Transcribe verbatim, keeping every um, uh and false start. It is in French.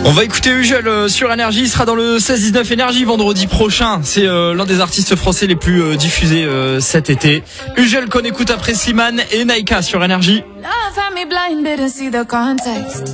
On va écouter Ugel euh, sur Énergie. Il sera dans le seize dix-neuf Énergie vendredi prochain. C'est euh, l'un des artistes français les plus euh, diffusés euh, cet été. Ugel qu'on écoute après Slimane et Naika sur Énergie. Love had me blinded and see the context.